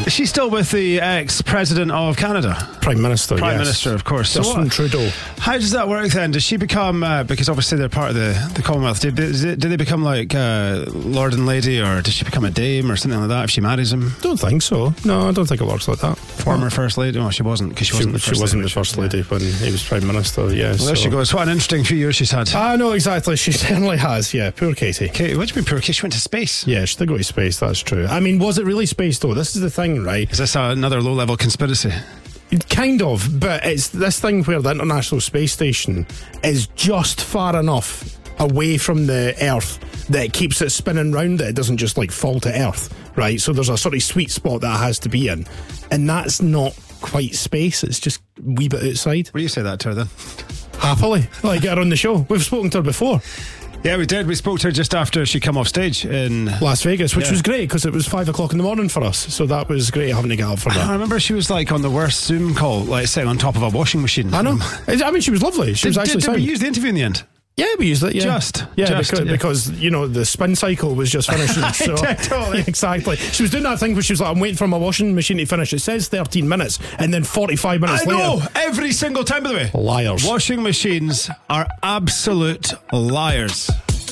Is she still with the ex-president of Canada? Prime Minister, Prime yes. Minister, of course. Justin Trudeau. How does that work then? Does she become, because obviously they're part of the Commonwealth, do they become like Lord and Lady, or does she become a dame or something like that if she marries him? Don't think so. No, I don't think it works like that. Former First Lady? No, she wasn't, because she wasn't the First Lady. When he was Prime Minister, yeah. Well, there she goes. What an interesting few years she's had. I know, exactly. She certainly has, yeah. Poor Katie. Katie, what do you mean poor Katie? She went to space. Yeah, she did go to space, that's true. I mean, was it really space though? This is the thing, right? Is this another low-level conspiracy? Kind of, but it's this thing where the International Space Station is just far enough away from the Earth that it keeps it spinning round, that it doesn't just like fall to Earth, right? So there's a sort of sweet spot that it has to be in, and that's not quite space, it's just a wee bit outside. Will you say that to her then? Happily. Like, get her on the show. We've spoken to her before. Yeah, we did. We spoke to her just after she come off stage in Las Vegas, which was great because it was 5 o'clock in the morning for us. So that was great having to get up for that. I remember she was like on the worst Zoom call, like sitting on top of a washing machine. I know. I mean, she was lovely. She was actually did we use the interview in the end? Yeah, we used it. Yeah, because you know the spin cycle was just finishing. So totally. Exactly. She was doing that thing where she was like, "I'm waiting for my washing machine to finish." It says 13 minutes, and then 45 minutes later. I know, every single time. By the way, liars. Washing machines are absolute liars.